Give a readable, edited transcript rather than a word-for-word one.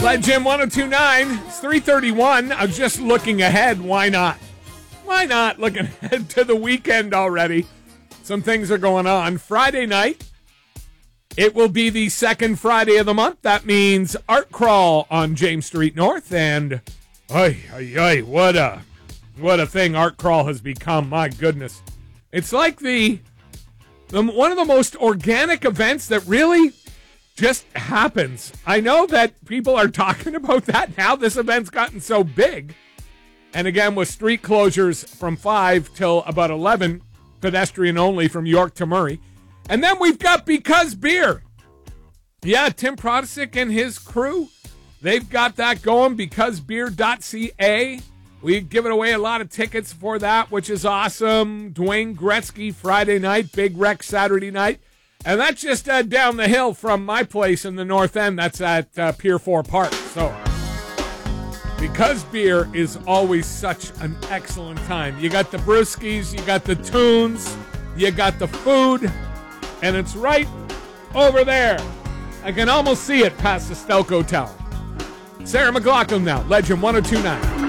Legend 1029. It's 3:31. I'm just looking ahead. Why not? Why not? Looking ahead to the weekend already. Some things are going on. Friday night, it will be the second Friday of the month. That means Art Crawl on James Street North. And, what a thing Art Crawl has become. My goodness. It's like the one of the most organic events that really just happens. I know that people are talking about that now. This event's gotten so big. And again, with street closures from 5 till about 11, pedestrian only from York to Murray. And then we've got Because Beer. Yeah, Tim Prodisic and his crew, they've got that going, becausebeer.ca. We're giving away a lot of tickets for that, which is awesome. Dwayne Gretzky Friday night, Big Wreck Saturday night. And that's just down the hill from my place in the North End. That's at Pier 4 Park. So, Because Beer is always such an excellent time. You got the brewskis, you got the tunes, you got the food, and it's right over there. I can almost see it past the Stelco Tower. Sarah McLaughlin now, Legend 1029.